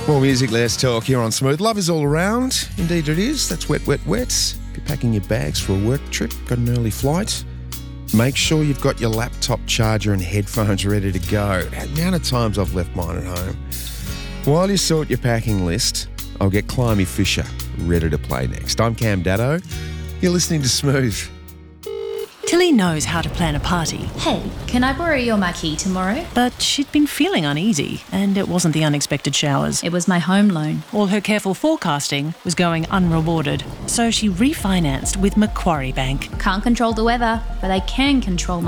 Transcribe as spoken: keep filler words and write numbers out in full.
More music, less talk here on Smooth. Love is all around. Indeed it is. That's Wet, Wet, Wet. If you're packing your bags for a work trip, got an early flight, make sure you've got your laptop charger and headphones ready to go. The amount of times I've left mine at home. While you sort your packing list, I'll get Climby Fisher ready to play next. I'm Cam Daddo. You're listening to Smooth. Tilly knows how to plan a party. Hey, can I borrow your marquee tomorrow? But she'd been feeling uneasy, and it wasn't the unexpected showers. It was my home loan. All her careful forecasting was going unrewarded, so she refinanced with Macquarie Bank. Can't control the weather, but I can control my